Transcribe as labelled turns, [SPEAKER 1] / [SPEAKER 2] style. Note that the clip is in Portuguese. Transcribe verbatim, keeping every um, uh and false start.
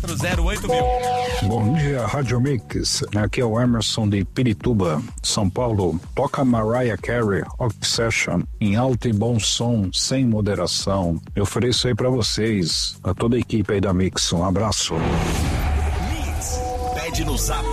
[SPEAKER 1] quatro zero oito mil.
[SPEAKER 2] Bom dia, Rádio Mix. Aqui é o Emerson de Pirituba, São Paulo. Toca Mariah Carey, Obsession, em alto e bom som, sem moderação. Eu ofereço aí pra vocês, a toda a equipe aí da Mix. Um abraço.
[SPEAKER 1] Mix, pede no zap.